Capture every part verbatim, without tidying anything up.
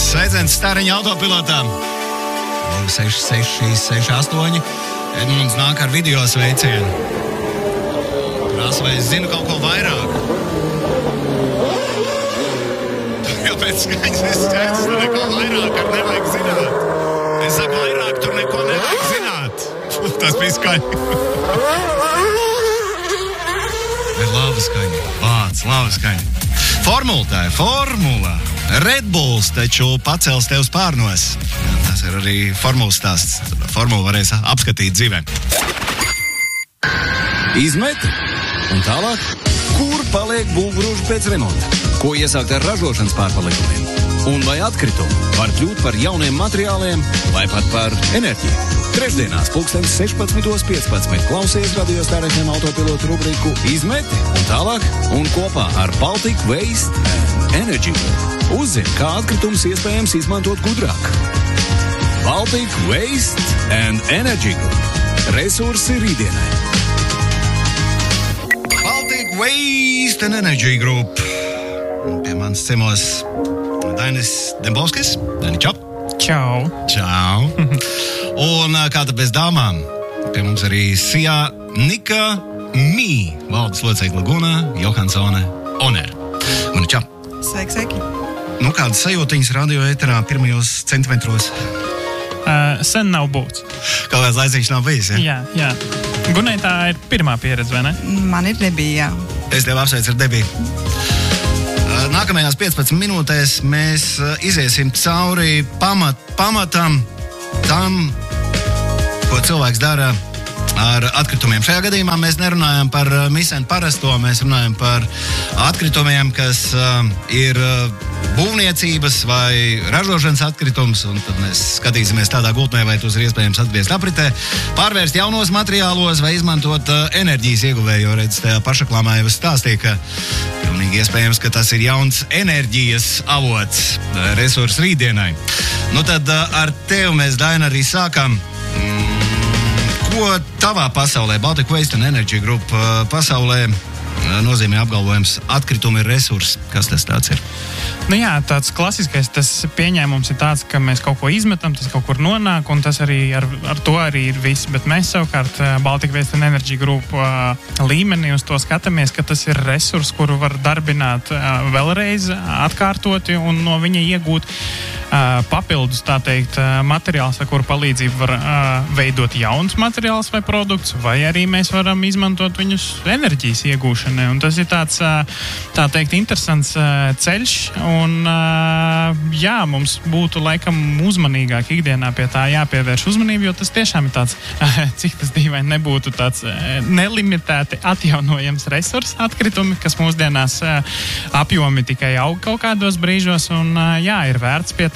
Sveiciens Stariņa autopilotām. seši seši seši astoņi. Edmunds nāk ar video sveicienu. Prasa, vai es zinu kaut ko vairāk. Kāpēc skaņas es skaidrs, tur neko vairāk ar nevajag zināt. Es saku, vairāk tur neko nevajag zināt. Tas bija skaņa. Ir laba skaņa. Vārds, laba skaņa. Formula tā ir formula. Red Bulls taču pacels tev spārnos. Tas ir arī formulas stāsts. Formulu varēs apskatīt dzīvē. Izmeti. Un tālāk, kur paliek būvgrūži pēc remonta? Ko iesākt ar ražošanas pārpalikumiem? Un vai atkritumi var kļūt par jauniem materiāliem vai pat par enerģiju? Trešdienās pulkstenis sešpadsmitos piecpadsmit klausies radio Stariņam autopilotu rubriku Izmeti un tālāk un kopā ar Baltic Waste and Energy Group. Uzzini, kā atkritumus iespējams izmantot gudrāk. Baltic Waste and Energy Group. Resursi rītdienai. Baltic Waste and Energy Group. Pie manis ciemos Dainis Dembovskis. Daini, čau. Čau. Čau. Un kā tad bez dāmām? Pie mums arī Sijā Nika Mī, valdes locekle Guna Johansone Oner. Un čau. Sveiki, sveiki. Nu, kādas sajūtiņas radio ēterā pirmajos centimetros? Uh, sen nav būts. Kaut kāds laicīgs nav bijis, ja? Jā, jā. Gunai tā ir pirmā pieredze, vai ne? Man ir debija, jā. Es tev apsveicu ar debiju. Nākamajās piecpadsmit minūtēs mēs iziesim cauri pamat, pamatam tam, ko cilvēks dara ar atkritumiem. Šajā gadījumā mēs nerunājam par misēnu parasto, mēs runājam par atkritumiem, kas uh, ir uh, būvniecības vai ražošanas atkritums, un tad mēs skatīsimies tādā gultnē, vai tos ir iespējams atgriezt apritē, pārvērst jaunos materiālos vai izmantot uh, enerģijas ieguvēju, jo redz, tajā pašaklāmā jau es stāstīju, ka pilnīgi iespējams, ka tas ir jauns enerģijas avots, uh, resurs rītdienai. Nu tad uh, ar tevi mēs, Daina, arī sākam. Mm, Ko tavā pasaulē, Baltic Waste and Energy Group pasaulē nozīmē apgalvojums atkritumi ir resursi? Kas tas tāds ir? Nu jā, tāds klasiskais tas pieņēmums ir tāds, ka mēs kaut ko izmetam, tas kaut kur nonāk, un tas arī ar, ar to arī ir viss. Bet mēs savukārt Baltic Waste and Energy Group līmenī uz to skatāmies, ka tas ir resurs, kuru var darbināt vēlreiz atkārtoti un no viņa iegūt papildus, tā teikt, materiāls, ar kuru palīdzību var veidot jauns materiāls vai produkts, vai arī mēs varam izmantot viņus enerģijas iegūšanai. Un tas ir tāds, tā teikt, interesants ceļš, un jā, mums būtu laikam uzmanīgāk ikdienā pie tā jāpievērš uzmanību, jo tas tiešām ir tāds, cik tas dīvaini nebūtu, tāds nelimitēti atjaunojams resurs atkritumi, kas mūsdienās apjomi tikai aug kaut kādos brīžos, un jā, ir vērts pie tā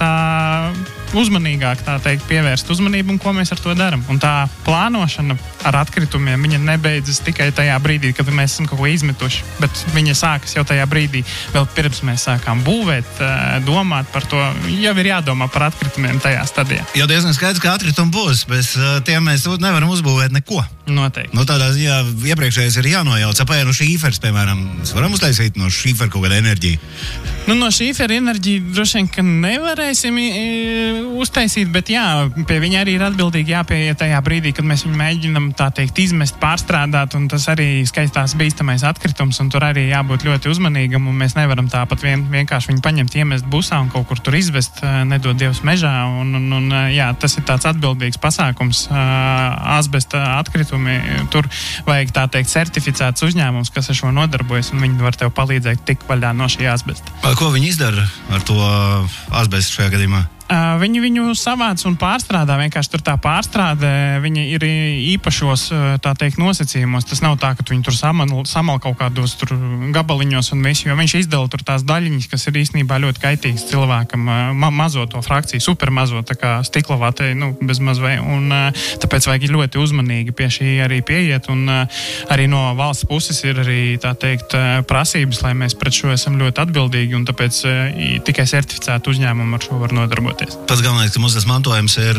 uzmanīgāk, tā teikt, pievērst uzmanību un ko mēs ar to daram. Un tā plānošana ar atkritumiem, viņa nebeidzas tikai tajā brīdī, kad mēs esam kaut ko izmetuši, bet viņa sākas jau tajā brīdī, vēl pirms mēs sākām būvēt, domāt par to, jau ir jādomā par atkritumiem tajā stadijā. Jo diezgan skaidrs, ka atkritumi būs, bez tiem mēs nevaram uzbūvēt neko. Noteikti. Nu, tādā ziņā iepriekšējais ir jānojauc. Apēja no šīfers, piemēram, mēs varam uztaisīt no šīfera kaut kādu enerģiju? Nu, no šīfera enerģiju droši vien, ka nevarēsim uztaisīt, bet jā, pie viņa arī ir atbildīgi jāpieiet tajā brīdī, kad mēs viņu mēģinam, tā teikt, izmest, pārstrādāt, un tas arī skaistās bīstamais atkritums, un tur arī jābūt ļoti uzmanīgam, un mēs nevaram tāpat vien, vienkārši viņu paņemt, iemest busā un kaut kur tur izvest, nedod Dievs mežā, un, un, un jā, tas ir tāds atbildīgs pasākums, asbesta atkritumi, tur vajag, tā teikt, certificēts uzņēmums, kas ar šo nodarbojas, un viņi var tev palīdzēt tik vaļā no šī asbesta. Ko viņi izdara ar to asbestu šajā gadījumā? Uh, viņi viņu savāc un pārstrādā, vienkārši tur tā pārstrāde, viņi ir īpašos, tā teikt, nosacījumos. Tas nav tā, ka viņi tur samal, samal kaut kādos tur gabaliņos un visu, jo viņš izdala tur tās daļiņas, kas ir īstenībā ļoti kaitīgas cilvēkam, ma mazo to frakciju, super mazo, tā kā stiklavātei, nu, bez mazvai, un uh, tāpēc vajag ļoti uzmanīgi pie šī arī pieiet, un uh, arī no valsts puses ir arī, tā teikt, prasības, lai mēs pret šo esam ļoti atbildīgi, un tāpēc uh, tikai certificētu uzņēmumu ar šo var nodarboties. darboties. Pats galvenais, ka mums tas mantojums ir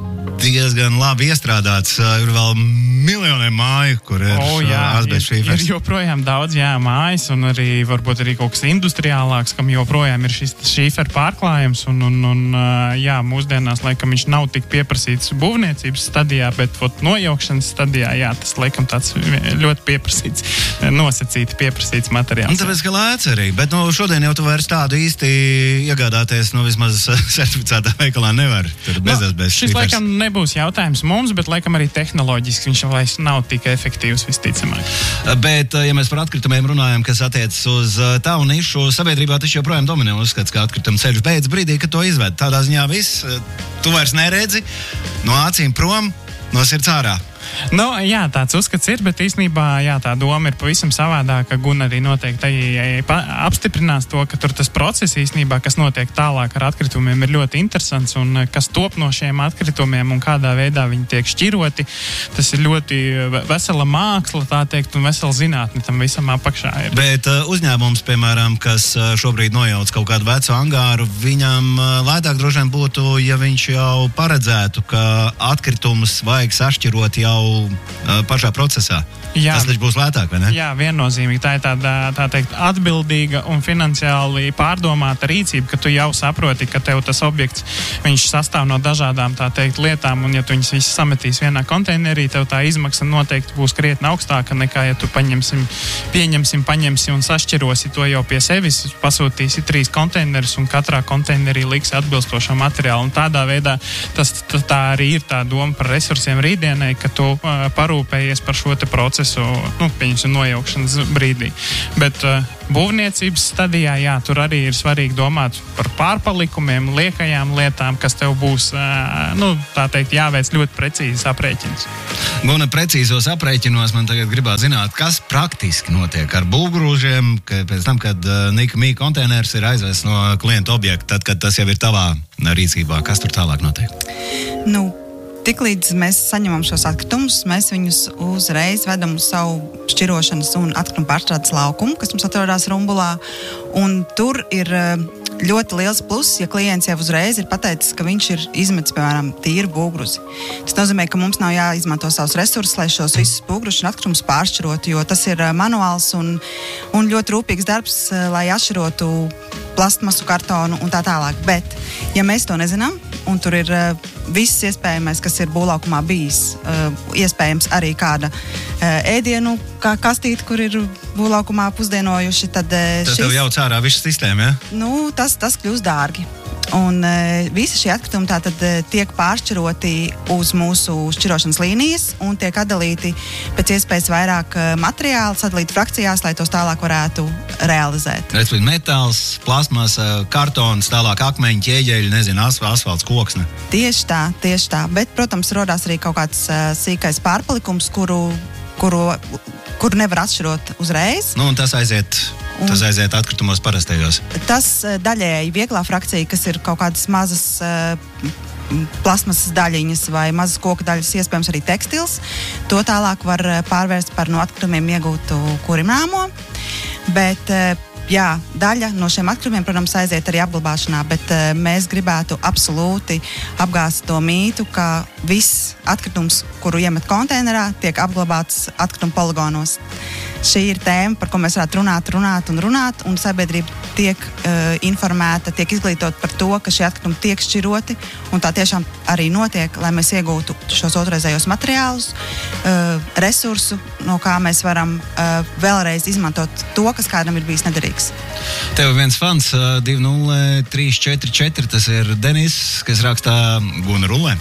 diezgan labi iestrādāts. Ir vēl miljoniem māju, kur ir oh, jā, asbests šīfers. Ir joprojām daudz jā, mājas, un arī varbūt arī kaut kas industriālāks, kam joprojām ir šis šīfer pārklājums. Un, un, un jā, mūsdienās laikam viņš nav tik pieprasīts būvniecības stadijā, bet ot, nojaukšanas stadijā, jā, tas laikam tāds ļoti pieprasīts, nosacīti pieprasīts materiāls. Un tāpēc, ka lēts arī, bet no šodien jau tu vairs tādu īsti iegādāties, nu vismaz certificētā veikalā nevar. Tur bez no, asbests šis šīfers. Laikam nebūs jautājums mums, bet laikam arī tehnoloģiski viņš vairs nav tik efektīvs visticamāk. Bet, ja mēs par atkritumiem runājam, kas attiecas uz tavu nišu, sabiedrībā taču joprojām dominē uzskats, ka atkrituma ceļš beidz brīdī, kad to izved. Tādā ziņā viss, tu vairs neredzi, no acīm prom, no sirds ārā. Nu, jā, tāds uzskats ir, bet īstenībā jā, tā doma ir pavisam savādāka. Gun arī noteikti apstiprinās to, ka tur tas process īstenībā, kas notiek tālāk ar atkritumiem, ir ļoti interesants un kas top no šiem atkritumiem un kādā veidā viņi tiek šķiroti. Tas ir ļoti vesela māksla, tā teikt, un vesela zinātne tam visam apakšā ir. Bet uh, uzņēmums, piemēram, kas uh, šobrīd nojauc kaut kādu vecu angāru, viņam uh, lētāk droši vien būtu, ja viņš jau paredzētu, ka atkritumus vajag sašķirot jau pašā procesā. Jā. Tas taču būs lētāk, vai ne? Jā, viennozīmīgi. Tā ir tāda, tā teikt, atbildīga un finansiāli pārdomāta rīcība, ka tu jau saproti, ka tev tas objekts, viņš sastāv no dažādām, tā teikt, lietām, un ja tu viņus visus sametīs vienā konteinerī, tev tā izmaksa noteikti būs krietni augstāka nekā, ja tu paņemsim, pieņemsim, paņemsi un sašķirosi to jau pie sevis, pasūtīsi trīs konteinerus un katrā konteinerī liksi atbilstošo materiālu. Un tādā veidā tas, tā, tā arī ir tā doma par resursiem rītdienai, ka tu uh, parūpējies par šo te procesu, nu, pieņemsim, nojaukšanas brīdī. Bet uh, būvniecības stadijā, jā, tur arī ir svarīgi domāt par pārpalikumiem, liekajām lietām, kas tev būs, uh, nu, tā teikt, jāveic ļoti precīzes aprēķins. Guna, precīzos aprēķinos man tagad gribētu zināt, kas praktiski notiek ar būvgrūžiem, ka pēc tam, kad uh, Nika Mī konteiners ir aizvests no klienta objekta, tad, kad tas jau ir tavā rīcībā, kas tur tālāk notiek? Nu, tiklīdz mēs saņemam šos atkritumus, mēs viņus uzreiz vedam uz savu šķirošanas un atkritumu pārstrādes laukumu, kas mums atrodas Rumbulā. Un tur ir ļoti liels pluss, ja klients jau uzreiz ir pateicis, ka viņš ir izmetis, piemēram, tīru būvgruzi. Tas nozīmē, ka mums nav jāizmanto savus resursus, lai šos visus būvgružus un atkritumus pāršķirotu, jo tas ir manuāls un, un ļoti rūpīgs darbs, lai atšķirotu plastmasu, kartonu un tā tālāk. Bet, ja mēs to nezinām, un tur ir uh, viss iespējamais, kas ir būvlaukumā bijis, uh, iespējams arī kāda uh, ēdienu kā kastīte, kur ir būvlaukumā pusdienojuši, tad uh, Tas šis, tev jauc ārā visu sistēmu, ja? nu, tas, tas kļūst dārgi. Un uh, visi šie atkritumi tātad uh, tiek pāršķiroti uz mūsu šķirošanas līnijas un tiek atdalīti pēc iespējas vairāk uh, materiālu, sadalīti frakcijās, lai tos tālāk varētu realizēt. Respektīvi metāls, plasmasa, kartons, tālāk akmeņi, ķieģeļi, nezinu, asfalts, koksne. Tieši tā, tieši tā. Bet, protams, rodās arī kaut kāds uh, sīkais pārpalikums, kuru, kuru, kuru nevar atšķirot uzreiz. Nu, un tas aiziet... Un tas aiziet atkritumos parastajos. Tas daļēji vieglā frakcija, kas ir kaut kādas mazas uh, plasmasas daļiņas vai mazas koka daļas, iespējams arī tekstils, to tālāk var pārvērst par no atkritumiem iegūtu kurināmo. Bet, uh, jā, daļa no šiem atkritumiem, protams, aiziet arī apglabāšanā, bet uh, mēs gribētu absolūti apgāzt to mītu, ka viss atkritums, kuru iemet konteinerā, tiek apglabāts atkritumu poligonos. Šī ir tēma, par ko mēs varētu runāt, runāt un runāt, un sabiedrība tiek uh, informēta, tiek izglītot par to, ka šie atkritumi tiek šķiroti, un tā tiešām arī notiek, lai mēs iegūtu šos otrreizējos materiālus, uh, resursu, no kā mēs varam uh, vēlreiz izmantot to, kas kādam ir bijis nederīgs. Tev viens fans, uh, divi nulle trīs četri četri, tas ir Denis, kas rakstā Guna rullē.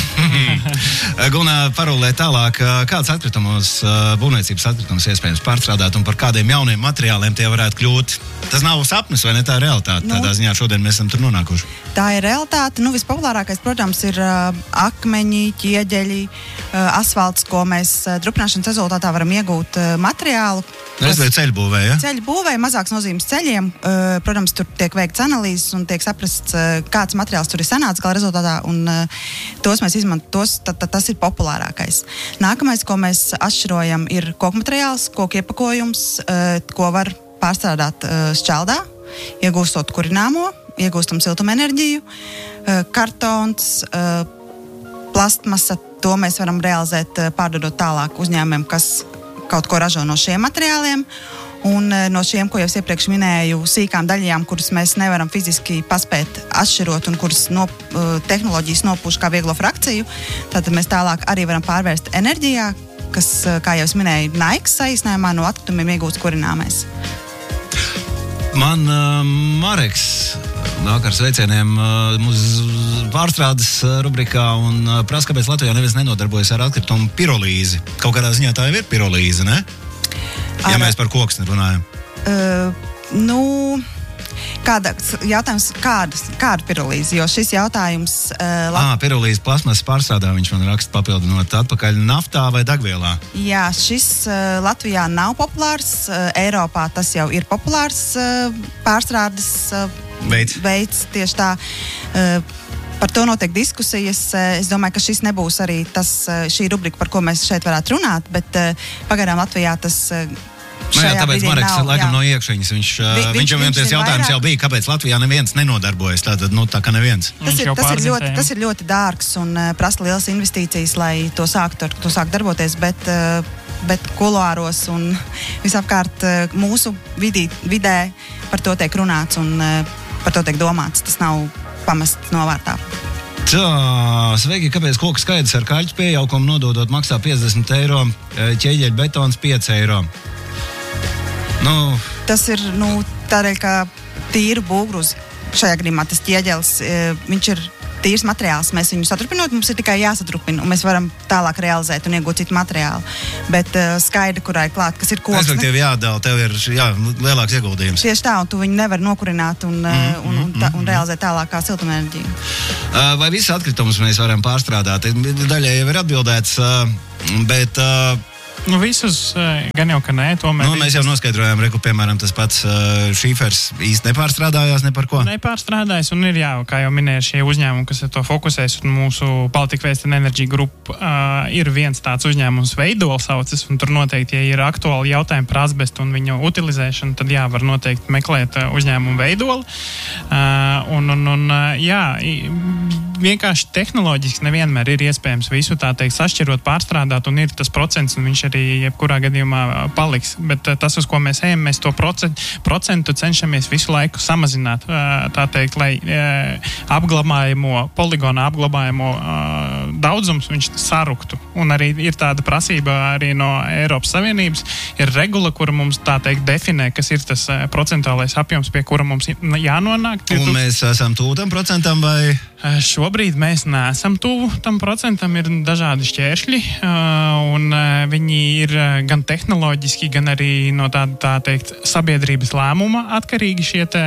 Guna, parulē tālāk, kāds atkritumus, būvniecības atkritumus iespējams pārstrādāt un par kādiem jauniem materiāliem tie varētu kļūt. Tas nav sapnis, vai ne, tā ir realitāte? Nu, tādā ziņā šodien mēs esam tur nonākuši. Tā ir realitāte. Nu, vispopulārākais, protams, ir uh, akmeņi, ķieģeļi, uh, asfalts, ko mēs uh, drupināšanas rezultātā varam iegūt uh, materiālu. Es vai ceļu būvē, ja? Ceļu būvē, mazāks nozīmes ceļiem. Uh, protams, tur tiek veikts analīzes un tiek saprasts, uh, kāds materiāls tur ir sanācis gala rezultātā, un uh, tos mēs izmantojam, tos, t- t- tas ir populārākais. Nākamais, ko mēs atšķirojam, ir koku materiāls, koku iepakojums, uh, ko var pārstrādāt uh, šķeldā, iegūstot kurināmo, iegūstam siltumenerģiju. kartons, plastmasa, to mēs varam realizēt, pārdodot tālāk uzņēmumiem, kas kaut ko ražo no šiem materiāliem. Un no šiem, ko jau iepriekš minēju, sīkām daļām, kuras mēs nevaram fiziski paspēt atšķirot un kuras no, tehnoloģijas nopūš kā vieglo frakciju, tad mēs tālāk arī varam pārvērst enerģijā, kas, kā jau es minēju, naiks saīsinājumā no atkritumiem iegūts kurināmais. Man uh, Mareks nāk ar sveicieniem uh, mūsu pārstrādes uh, rubrikā un uh, prasa, kāpēc Latvijā neviens nenodarbojas ar atkritumu pirolīzi. Kaut kādā ziņā tā jau ir pirolīze, ne? Ja ar, mēs par koksni runājam. Uh, nu, kāda, jautājums, kāda, kāda pirolīze? Jo šis jautājums... Uh, Lat... Ah, pirolīze plasmasas pārstrādā, viņš man raksta papildinot atpakaļ naftā vai degvielā. Jā, šis uh, Latvijā nav populārs. Uh, Eiropā tas jau ir populārs uh, pārstrādes uh, veids. veids. Tieši tā. Uh, Par to notiek diskusijas. Es domāju, ka šis nebūs arī tas, šī rubrika, par ko mēs šeit varētu runāt, bet pagaidām Latvijā tas nu jā, tāpēc Mareks nav, laikam jā. no iekšēņas. Viņš, Vi, viņš, viņš jau viens jautājums vairāk... jau bija, kāpēc Latvijā neviens nenodarbojas. Tātad, nu, tā kā neviens. Tas ir, tas, ir ļoti, tas ir ļoti dārgs un uh, prasa lielas investīcijas, lai to sāktu, to sāktu darboties, bet, uh, bet kuluāros un visapkārt uh, mūsu vidī, vidē par to tiek runāts un uh, par to tiek domāts. Tas nav pamests novārtā. Tā, sveiki, kāpēc koku skaidrs ar kaļķu pieaugumu nododot maksā piecdesmit eiro, ķieģeļu betons pieci eiro? Nu... Tas ir, nu, tādēļ, ka tīru būgruzi šajā gadījumā tas ķieģelis, viņš ir tīrs materiāls. Mēs viņu satrupinot, mums ir tikai jāsatrupina, un mēs varam tālāk realizēt un iegūt citu materiālu. Bet uh, skaidri, kurā ir klāt, kas ir koksne. Respektīvi jādala, tev ir jā, lielāks ieguldījums. Tieši tā, un tu viņu nevar nokurināt un, mm, un, un, ta, un realizēt tālāk kā siltumenerģiju. Uh, vai visas atkritumus mēs varam pārstrādāt? Daļai jau ir atbildēts, uh, bet... Uh, Nu, visus gan jau, ka nē, tomēr... Nu, mēs jau noskaidrojām, reku, piemēram, tas pats uh, šīfers īsti nepārstrādājās ne par ko. Nepārstrādājās, un ir, jā, kā jau minēju, šie uzņēmumi, kas ar to fokusēs, un mūsu Baltic Waste and Energy Group uh, ir viens tāds uzņēmums Veidola saucas, un tur noteikti, ja ir aktuāli jautājumi par asbestu un viņu utilizēšanu, tad jā, var noteikti meklēt uh, uzņēmumu Veidola. Uh, un, un, un, uh, jā, vienkārši tehnoloģiski nevienmēr ir iespējams visu, tā teikt, sašķirot, pārstrādāt, un ir tas procents, un viņš arī jebkurā gadījumā paliks. Bet tas, uz ko mēs ejam, mēs to procentu, procentu cenšamies visu laiku samazināt, tā teikt, lai apglabājamo, poligona apglabājamo daudzums viņš saruktu. Un arī ir tāda prasība arī no Eiropas Savienības, ir regula, kura mums, tā teikt, definē, kas ir tas procentuālais apjoms, pie kura mums jānonāk. Un mēs esam tuvu tam procentam vai... Šobrīd mēs neesam tuvu tam procentam, ir dažādi šķēršļi, un viņi ir gan tehnoloģiski, gan arī no tā, tā teikt, sabiedrības lēmuma atkarīgi šie te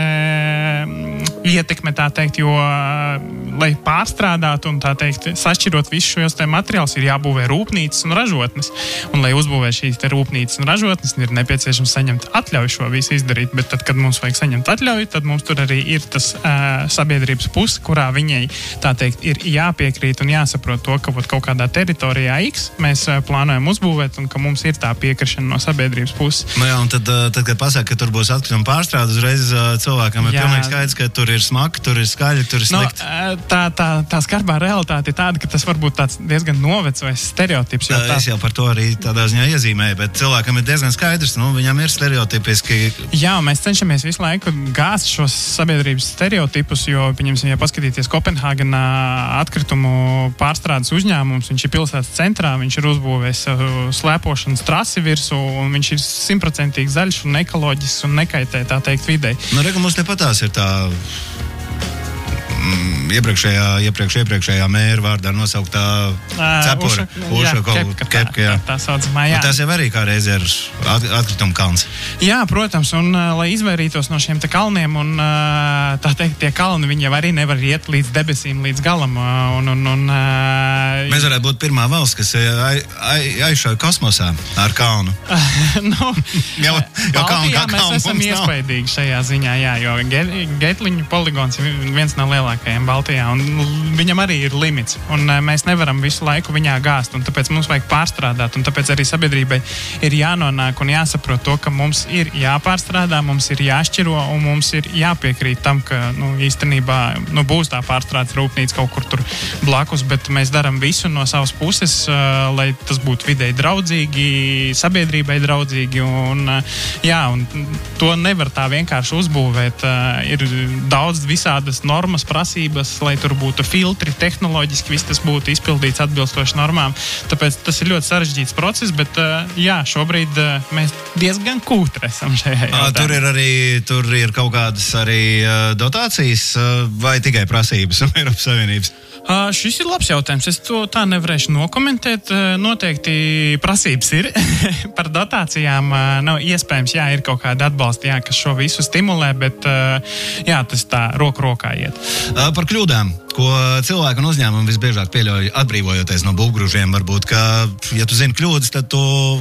ietekme, tā teikt, jo, lai pārstrādātu un, tā teikt, sašķirot visus šos te materiālus, ir jābūvē rūpnīcas un ražotnes, un, lai uzbūvē šīs te rūpnīcas un ražotnes, ir nepieciešams saņemt atļauju šo visu izdarīt, bet tad, kad mums vajag saņemt atļauju, tad mums tur arī ir tas uh, sabiedrības puse, kurā viņai tā teikt, ir jāpiekrīt un jāsaprot to, ka kaut kādā teritorijā X mēs plānojam uzbūvēt un ka mums ir tā piekrišana no sabiedrības puses. Nu jā, un tad, tad kad pasaka, ka tur būs atkrituma pārstrāde, uzreiz cilvēkam ir jā. Pilnīgi skaidrs, ka tur ir smagi, tur ir skaļi, tur ir slikti. No, tā, tā, tā skarbā realitāte ir tāda, ka tas varbūt tāds diezgan novecojis stereotips. Tā, tā... Es jau par to arī tādā ziņā iezīmēju, bet cilvēkam ir diezgan skaidrs, nu, viņam ir stereotipiski. Jā, mēs cenšamies visu laiku gāzt šos sabiedrības stereotipus, jo, pieņemsim, ja paskatīties Kopenhāgenā atkritumu pārstrādes uzņēmums, viņš ir pilsētas centrā, viņš ir uzbūvējis slēpošanas trasi virsū, un viņš ir simtprocentīgi zaļš un ekoloģisks un nekaitē, tā teikt, videi. Nu, reka, mums nepatās ir tā mm, iepriekšējā, iepriekš, iepriekšējā mēra vārdā nosauktā cepura. Uša, kepka, kepka, jā. Tā, tā saucamā, jā. Un tas jau arī kā reiz ir at, atkritumu kalns. Jā, protams, un lai izvairītos no šiem te kalniem, un tā teikt, tie kalni, viņi jau arī nevar iet līdz debesīm, līdz galam. Un, un, un, Mēs varētu būt pirmā valsts, kas aizšauja kosmosā ar kalnu. nu, jau, jau kalnu, Baltijā mēs esam iespaidīgi šajā ziņā, jā, jo Geitliņu poligons ir viens no lielākajiem lielākajiem Baltijā, un viņam arī ir limits, un mēs nevaram visu laiku viņā gāzt, un tāpēc mums vajag pārstrādāt, un tāpēc arī sabiedrībai ir jānonāk un jāsaprot to, ka mums ir jāpārstrādā, mums ir jāšķiro, un mums ir jāpiekrīt tam, ka, nu, īstenībā, nu, būs tā pārstrādes rūpnīca kaut kur tur blakus, bet mēs darām visu no savas puses, uh, lai tas būtu videi draudzīgi, sabiedrībai draudzīgi, un, uh, jā, un to nevar tā vienkārši uzbūvēt. Uh, ir daudz visādas normas, prasības, lai tur būtu filtri, tehnoloģiski viss tas būtu izpildīts atbilstoši normām, tāpēc tas ir ļoti sarežģīts process, bet, uh, jā, šobrīd uh, mēs diezgan kūtri esam šajā jautājumā. Tur ir arī, tur ir kaut kādas arī uh, dotācijas uh, vai tikai prasības no Eiropas Savienības? Uh, šis ir labs jautājums. Es to tā nevarēšu nokomentēt. Uh, noteikti prasības ir. Par dotācijām uh, nav iespējams, jā, ir kaut kāda atbalsta, jā, kas šo visu stimulē, bet uh, jā, tas tā roku rokā iet. Uh, par kļūdām, ko cilvēku un uzņēmumu visbiežāk pieļauj atbrīvojoties no būvgrūžiem, varbūt, ka, ja tu zini kļūdas, tad tu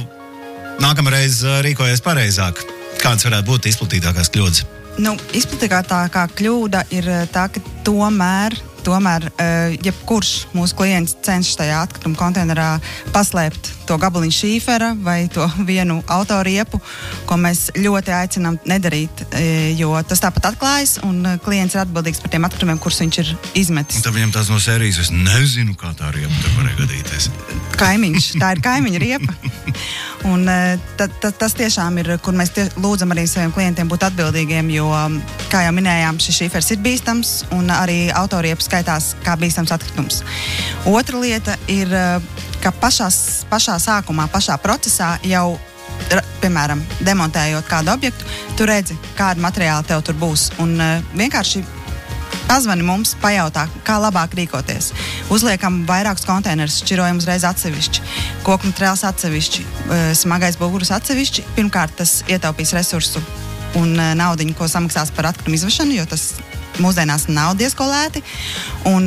nākamreiz rīkojies pareizāk. Kādas varētu būt izplatītākās kļūdas? Nu, izplatītākā kļūda ir tā, ka tomēr Tomēr, jebkurš mūsu klients cenšas tajā atkrituma konteinerā paslēpt to gabaliņu šīfera vai to vienu autoriepu, ko mēs ļoti aicinām nedarīt, jo tas tāpat atklājas un klients ir atbildīgs par tiem atkritumiem, kurus viņš ir izmetis. Un tad viņam tās no sērijas, es nezinu, kā tā riepa te varēja gadīties. Kaimiņš, tā ir kaimiņa riepa. Un ta, ta, tas tiešām ir, kur mēs tie, lūdzam arī saviem klientiem būt atbildīgiem, jo, kā jau minējām, šis šīfers ir bīstams un arī autoriepa skaitās kā bīstams atkritums. Otra lieta ir, ka pašās, pašā sākumā, pašā procesā jau, piemēram, demontējot kādu objektu, tu redzi, kāda materiāla tev tur būs. Un vienkārši pazvani mums, pajautā, kā labāk rīkoties. Uzliekam vairākus konteinerus, šķirojam uzreiz atsevišķi, koku materiāls atsevišķi, smagais bulgurus atsevišķi. Pirmkārt, tas ietaupīs resursu un naudiņu, ko samaksās par atkritumu izvešanu, jo tas mūsdienās nav diezko lēti. Un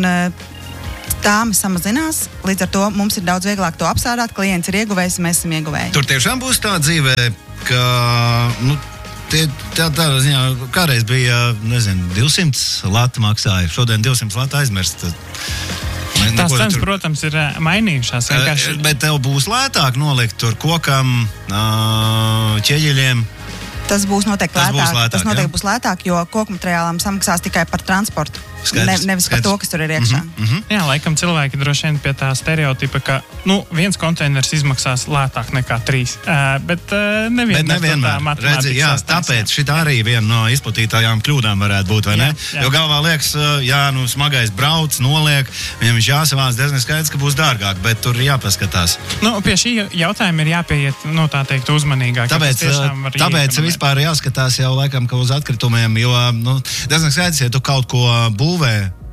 tāmi samazinās, līdz ar to mums ir daudz vieglāk to apsādāt, klients ir ieguvējis, mēs esam ieguvēji. Tur tiešām būs tā dzīvē, ka, nu, Tie, tā, tā ziņā, kādreiz bija, nezinu, divsimt lati maksāja, šodien divsimt lati aizmirst. Ne, Tās cenas, tur... protams, ir mainījušās. Vienkārši... Bet tev būs lētāk nolikt tur kokam, ķeģeļiem. Tas būs noteikti tas lētāk. Būs lētāk, tas noteikti ja? būs lētāk, jo koku materiālām samaksās tikai par transportu. Skaidrs, ne, nevis par to, kas tur ir iekšā. Mm-hmm, mm-hmm. Jā, laikam cilvēki droši vien pie tā stereotipa, ka, nu, viens konteiners izmaksās lētāk nekā trīs. Uh, bet uh, nevienmēr. Bet nevienmēr. Redzi, jā, tāpēc šitā arī viena no izplatītājām kļūdām varētu būt, vai jā, ne? Jā. Jo galvā liekas, jā, nu, smagais brauc, noliek, viņam viņš jāsavāc diezgan skaidrs, ka būs dārgāk, bet tur jāpaskatās. Nu, pie šī jautājuma ir jāpieiet, nu, tā teikt, uzmanīgāk. Tāpēc, tāpēc vispār jāskatās jau laikam, ka uz atkritumiem, jo, nu, diezgan skaidrs, ja tu kaut ko būvē,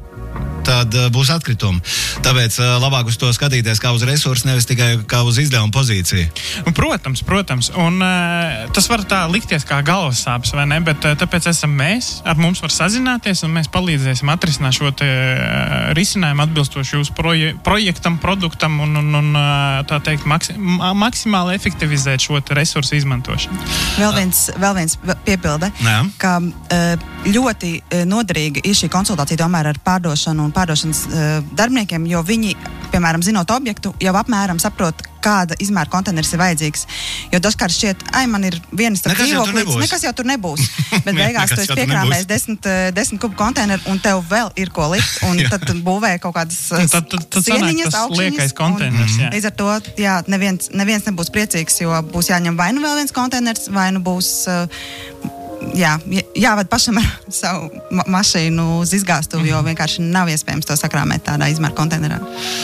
tad uh, būs atkritumi. Tāpēc uh, labāk uz to skatīties kā uz resursu, nevis tikai kā uz izdevumu pozīciju. Protams, protams. Un uh, tas var tā likties kā galvas sāpes, vai ne? Bet uh, tāpēc esam mēs, ar mums var sazināties un mēs palīdzēsim atrisināt šo te uh, risinājumu atbilstoši jūsu proje, projektam, produktam un, un, un uh, tā teikt, maksi, ma, maksimāli efektivizēt šo te resursu izmantošanu. Vēl viens, vēl viens piepilde, Nē. ka uh, ļoti noderīga ir šī konsultācija tomēr ar pārdošanu un pārdošanas uh, darbiniekiem, jo viņi, piemēram, zinot objektu, jau apmēram saprot, kāda izmēra konteiners ir vajadzīgs. Jo dažkārt šķiet, ai, man ir vienas tā dzīvoklītes, nekas jau tur nebūs. Bet beigās tu esi piekrāmējis desmit, desmit kubu konteineru un tev vēl ir ko likt, un tad būvē kaut kādas tad, tad, tad sieniņas, augšņas. Konteiners, jā. Līdz ar to, jā, neviens, neviens nebūs priecīgs, jo būs jāņem vai nu vēl viens konteiners, vai nu būs... Uh, Jā, jāved pašam ar savu ma- mašīnu uz izgāstuvi, mm-hmm. jo vienkārši nav iespējams to sakrāmēt tādā izmēra konteinerā.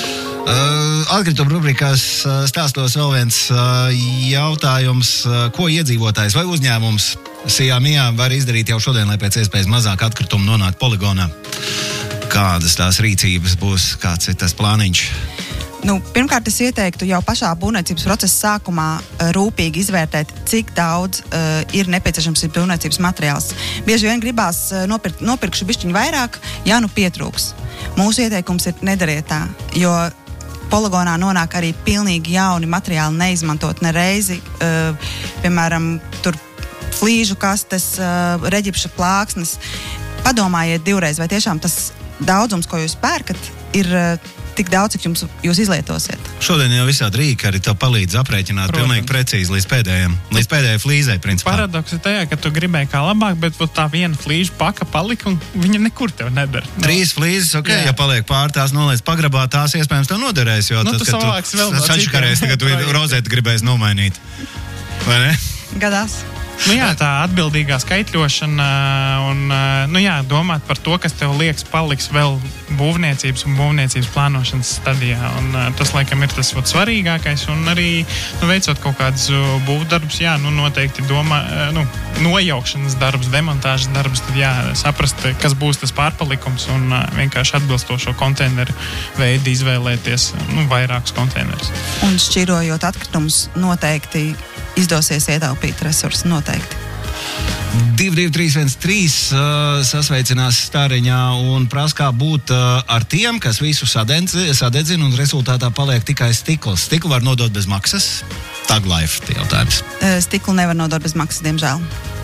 Uh, Atkrituma rubrikās uh, stāstos vēl viens uh, jautājums, uh, ko iedzīvotājs vai uzņēmums Sijā-Mijā var izdarīt jau šodien, lai pēc iespējas mazāk atkritumu nonāk poligonā. Kādas tās rīcības būs, kāds ir tas plāniņš? Nu, pirmkārt, es ieteiktu jau pašā būvniecības procesa sākumā uh, rūpīgi izvērtēt, cik daudz uh, ir nepieciešams ir būvniecības materiāls. Bieži vien gribās uh, nopirkt, nopirkšu bišķiņu vairāk, ja nu pietrūks. Mūsu ieteikums ir nedariet tā, jo poligonā nonāk arī pilnīgi jauni materiāli neizmantot nereizi. Uh, piemēram, tur flīžu kastes, uh, reģipša plāksnes. Padomājiet divreiz, vai tiešām tas daudzums, ko jūs pērkat, ir uh, tik daudz, cik jums, jūs izlietosiet. Šodien jau visādi rīki arī tev palīdz aprēķināt Protams. pilnīgi precīzi līdz pēdējiem, līdz pēdējai flīzei, principā. Paradoks ir tajā, ka tu gribēji kā labāk, bet tā viena flīžu paka palika un viņa nekur tev nedara. Trīs flīzes, ok, Jā. ja paliek pār tās noliec pagrabā, tās iespējams tev noderēs, jo Nu, tas, tu ka savāksi vēl no sačakarēs, citiem ka tu projektiem. rozētu gribēs nomainīt. Vai ne? Gadās. Nu jā, tā atbildīgā skaitļošana un nu jā, domāt par to, kas tev liekas paliks vēl būvniecības un būvniecības plānošanas stadijā. Un, uh, tas, laikam, ir tas vat, svarīgākais. Un arī nu, veicot kaut kādus būvdarbus, jā, nu, noteikti domā, uh, nu, nojaukšanas darbus, demontāžas darbus, tad jā, saprast, kas būs tas pārpalikums un uh, vienkārši atbilstošo konteineru veidu izvēlēties nu, vairākus konteinerus. Un šķirojot atkritumus, noteikti izdosies ietaupīt resursus, noteikti. divi divi trīs viens trīs uh, sasveicinās Stāriņā un prasa, kā būt uh, ar tiem, kas visu sadedzi- sadedzina un rezultātā paliek tikai stikls. Stiklu var nodot bez maksas. Taglife tie jautājums. Uh, Stiklu nevar nodot bez maksas, diemžēl.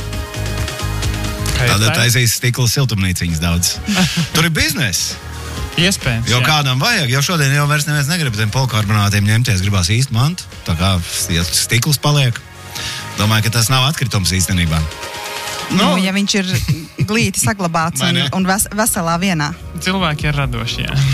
Tāda taisīs stikla siltumnīciņas daudz. Tur ir bizness. Iespējams, Jo jā. kādam vajag, jo šodien jau vairs neviens negrib tiem polkarbonātiem ņemties, gribās īsti mantu, tā kā ja stikls paliek. Domāju, ka tas nav atkritums īstenībā. Nu, nu, ja viņš ir glīti saglabāts Vai un, ne? un ves, veselā vienā. Cilvēki ir radoši, jā.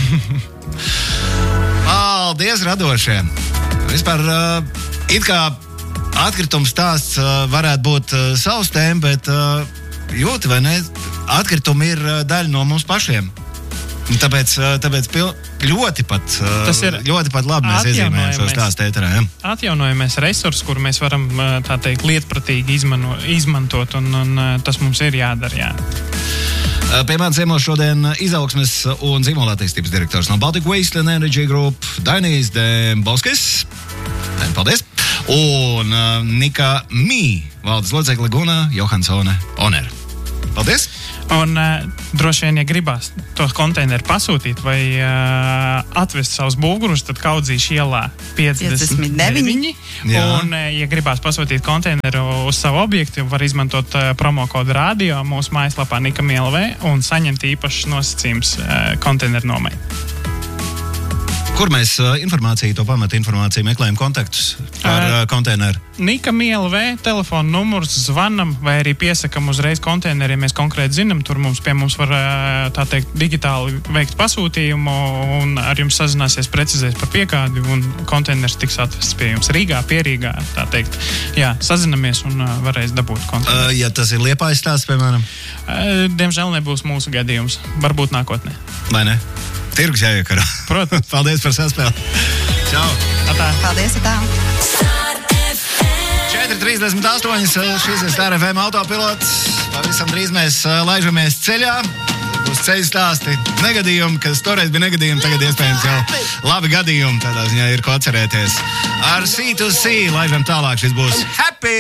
Paldies, radošie! Vispār, uh, it kā atkritums stāsts uh, varētu būt uh, savs tēma, bet uh, jūti, vai ne? Atkritumi ir uh, daļa no mums pašiem. Un tāpēc, uh, tāpēc pil, ļoti pat, uh, Tas ir ļoti pat labi mēs iezīmējam šo atjaunojamies. stāstu ēterā. Ja? Atjaunojamies resursi, kuru mēs varam uh, tā teikt lietpratīgi izmano, izmantot, un, un uh, tas mums ir jādara, jā. Uh, Pie manis ciemos šodien izaugsmes un zīmola attīstības direktors no Baltic Waste and Energy Group Dainis Dembovskis. Daini, paldies! Un uh, Nika Mī, valdes locekle Guna Johansone Oner. Paldies! Un uh, droši vien, ja gribās to konteineru pasūtīt vai uh, atvest savus būvgrūžus, tad Kaudzīšu ielā piecdesmit deviņi. Jā. Un, uh, ja gribās pasūtīt konteineru uz savu objektu, var izmantot uh, promokodu radio mūsu mājaslapā Nikam L V un saņemt īpašs nosacījums uh, konteineru nomai. Kur mēs uh, informāciju, to pamata informāciju meklējam kontaktus par uh, konteineru? Nikam L V, telefona numurs, zvanam vai arī piesakam uzreiz konteineru, ja mēs konkrēti zinām. Tur mums pie mums var tā teikt digitāli veikt pasūtījumu un ar jums sazināsies, precizēs par piegādi un konteiners tiks atvests pie jums Rīgā, Pierīgā, tā teikt. Jā, sazinamies un varēs dabūt konteineru. Uh, ja tas ir Liepājas stāsts, piemēram, Uh, Diemžēl nebūs mūsu gadījums. Varbūt nākotnē. vai ne? Tirgus jāiekaro. Protams. Paldies par saspēli. Čau! Atā. Paldies, tā! četri trīsdesmit astoņi, šis ir Star F M autopilots. Pavisam drīz mēs uh, laižamies ceļā. Būs ceļu stāsti, negadījumi, kas toreiz bija negadījumi, tagad iespējams jau labi gadījumi. Tādā ziņā ir ko atcerēties. Ar C to C laižam tālāk, šis būs Happy!